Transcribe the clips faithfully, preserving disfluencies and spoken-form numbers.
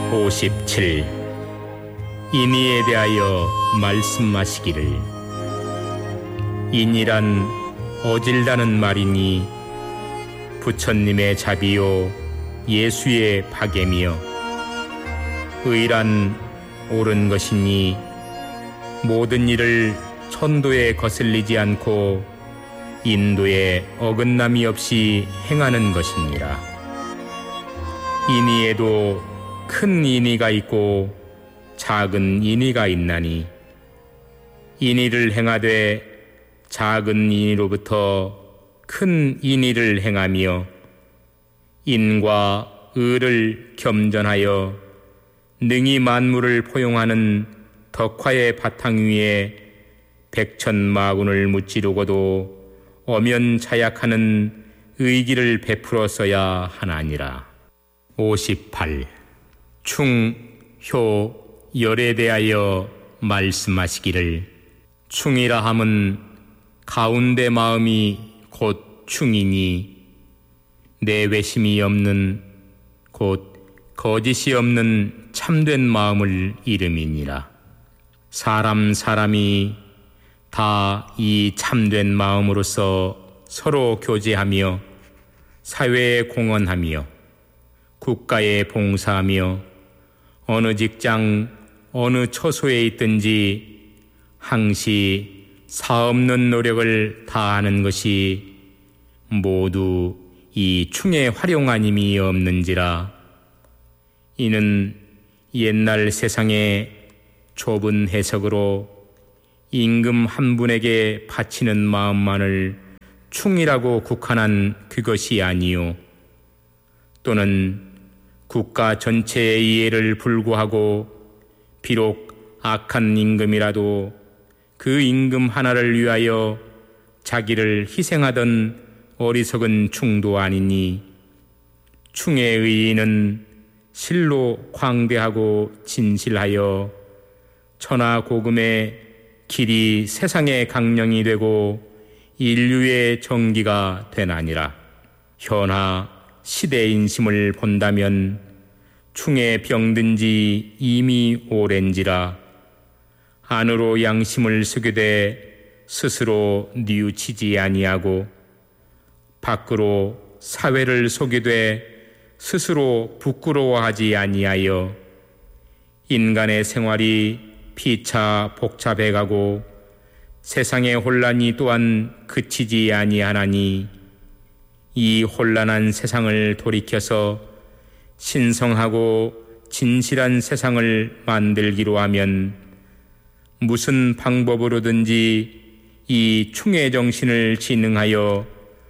오십칠. 인의에 대하여 말씀하시기를 인이란 어질다는 말이니 부처님의 자비요 예수의 박애며 의란 옳은 것이니 모든 일을 천도에 거슬리지 않고 인도에 어긋남이 없이 행하는 것이니라. 인의에도 큰 인의가 있고 작은 인의가 있나니 인의를 행하되 작은 인의로부터 큰 인의를 행하며 인과 의를 겸전하여 능히 만물을 포용하는 덕화의 바탕 위에 백천마군을 무찌르고도 엄연차약하는 의기를 베풀었어야 하나니라. 오십팔. 충, 효, 열에 대하여 말씀하시기를 충이라 함은 가운데 마음이 곧 충이니 내외심이 없는 곧 거짓이 없는 참된 마음을 이름이니라. 사람 사람이 다 이 참된 마음으로서 서로 교제하며 사회에 공헌하며 국가에 봉사하며 어느 직장 어느 처소에 있든지 항시 사없는 노력을 다하는 것이 모두 이 충의 활용하님이 없는지라. 이는 옛날 세상의 좁은 해석으로 임금 한 분에게 바치는 마음만을 충이라고 국한한 그것이 아니요 또는 국가 전체의 이해를 불구하고 비록 악한 임금이라도 그 임금 하나를 위하여 자기를 희생하던 어리석은 충도 아니니 충의 의의는 실로 광대하고 진실하여 천하 고금의 길이 세상의 강령이 되고 인류의 정기가 되나니라. 현하 시대인심을 본다면 충에 병든 지 이미 오랜지라. 안으로 양심을 쓰게되 스스로 뉘우치지 아니하고 밖으로 사회를 속이되 스스로 부끄러워하지 아니하여 인간의 생활이 피차 복잡해가고 세상의 혼란이 또한 그치지 아니하나니 이 혼란한 세상을 돌이켜서 신성하고 진실한 세상을 만들기로 하면 무슨 방법으로든지 이 충의 정신을 진흥하여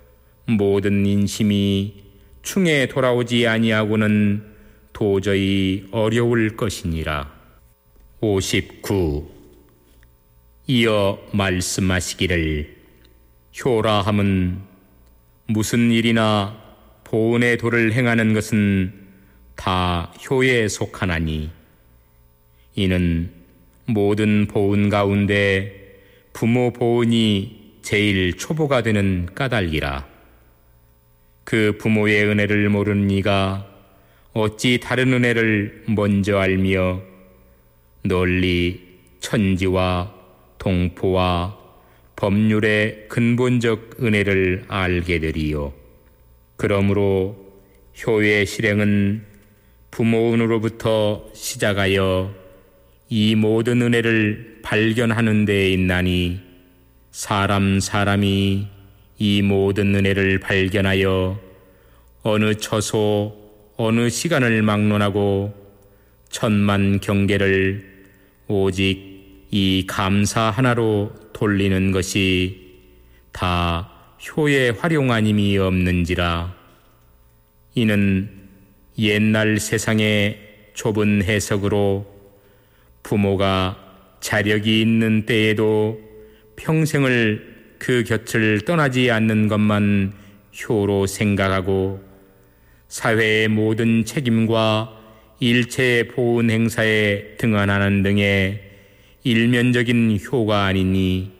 모든 인심이 충에 돌아오지 아니하고는 도저히 어려울 것이니라. 오십구. 이어 말씀하시기를 효라 함은 무슨 일이나 보은의 도를 행하는 것은 다 효에 속하나니 이는 모든 보은 가운데 부모 보은이 제일 초보가 되는 까닭이라. 그 부모의 은혜를 모르는 이가 어찌 다른 은혜를 먼저 알며 널리 천지와 동포와 법률의 근본적 은혜를 알게 되리요. 그러므로 효의 실행은 부모은으로부터 시작하여 이 모든 은혜를 발견하는 데에 있나니 사람 사람이 이 모든 은혜를 발견하여 어느 처소 어느 시간을 막론하고 천만 경계를 오직 이 감사 하나로 돌리는 것이 다 효의 활용하님이 없는지라. 이는 옛날 세상의 좁은 해석으로 부모가 자력이 있는 때에도 평생을 그 곁을 떠나지 않는 것만 효로 생각하고 사회의 모든 책임과 일체의 보은 행사에 등한하는 등의 일면적인 효가 아니니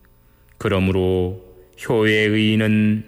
그러므로 효의 의의는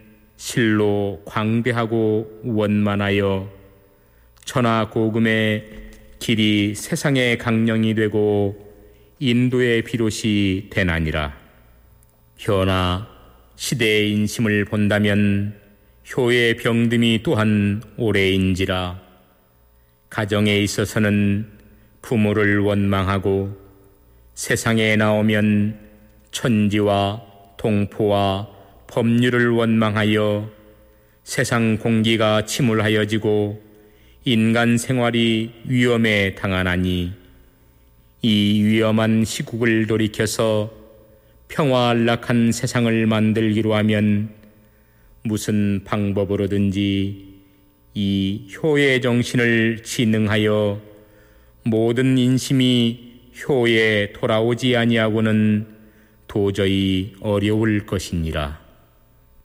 실로 광대하고 원만하여 천하 고금의 길이 세상의 강령이 되고 인도의 비롯이 되나니라. 현아 시대의 인심을 본다면 효의 병듦이 또한 오래인지라. 가정에 있어서는 부모를 원망하고 세상에 나오면 천지와 동포와 법률을 원망하여 세상 공기가 침울하여지고 인간 생활이 위험에 당하나니 이 위험한 시국을 돌이켜서 평화 안락한 세상을 만들기로 하면 무슨 방법으로든지 이 효의 정신을 지능하여 모든 인심이 효에 돌아오지 아니하고는 도저히 어려울 것이니라.